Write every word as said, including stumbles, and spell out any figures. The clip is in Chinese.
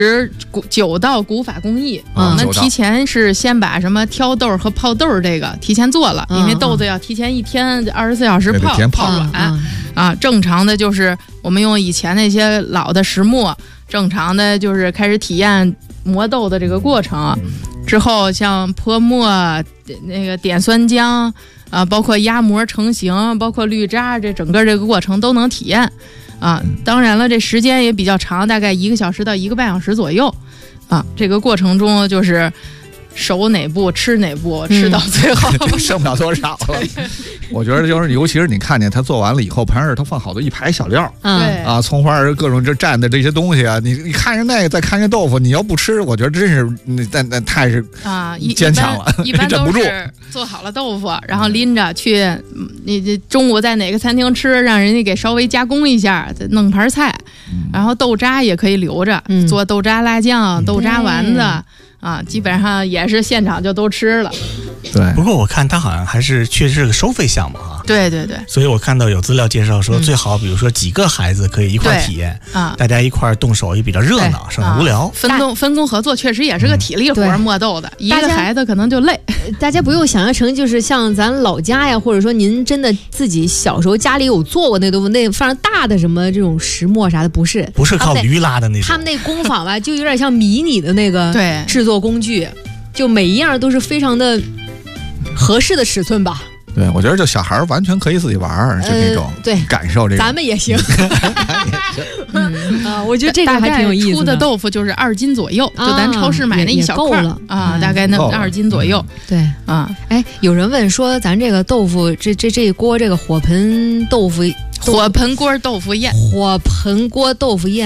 是古酒道古法工艺，我们提前是先把什么挑豆和泡豆这个提前做了，因为豆子要提前一天二十四小时泡泡软啊。正常的就是我们用以前那些老的石磨，正常的就是开始体验磨豆的这个过程。之后像泼墨、那个点酸浆啊，包括压模成型，包括滤渣，这整个这个过程都能体验。啊，当然了，这时间也比较长，大概一个小时到一个半小时左右。啊，这个过程中就是熟哪步吃哪步，吃到最后、 嗯、剩不了多少了。我觉得就是，尤其是你看见他做完了以后，旁边他放好多一排小料， 对啊，葱花各种这蘸的这些东西啊，你你看着那个，再看着豆腐，你要不吃，我觉得真是那那太是啊坚强了， 一般都是做好了豆腐，然后拎着去，你这中午在哪个餐厅吃，让人家给稍微加工一下，再弄盘菜，然后豆渣也可以留着，嗯、做豆渣辣酱、豆渣丸子。嗯啊，基本上也是现场就都吃了。 对， 不过我看它好像还是确实是个收费项目啊。 对对对。 所以我看到有资料介绍说，最好比如说几个孩子可以一块体验，啊，大家一块动手也比较热闹，省得无聊。 分工分工合作确实也是个体力活，磨豆的，一个孩子可能就累。 大家不用想象成就是像咱老家呀，或者说您真的自己小时候家里有做过那东西，那非常大的什么这种石磨啥的，不是， 不是靠驴拉的那种。 他们那工坊吧，就有点像迷你的那个对制作工具，就每一样都是非常的合适的尺寸吧。 对，我觉得就小孩完全可以自己玩，就那种、呃、 对感受这个， 咱们也行。嗯啊，我觉得这个还挺有意思的。 出的豆腐就是二斤左右，啊、就咱超市买那一小块了啊，大概那二斤左右。 嗯、对啊，哎，有人问说，咱这个豆腐，这这这一锅这个火盆豆腐， 火盆锅豆腐宴， 火盆锅豆腐宴。